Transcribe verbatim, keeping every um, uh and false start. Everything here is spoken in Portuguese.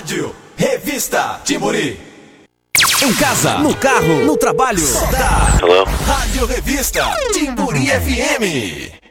Rádio Revista Timburi. Em casa, no carro, no trabalho. Só dá Hello? Rádio Revista Timburi F M.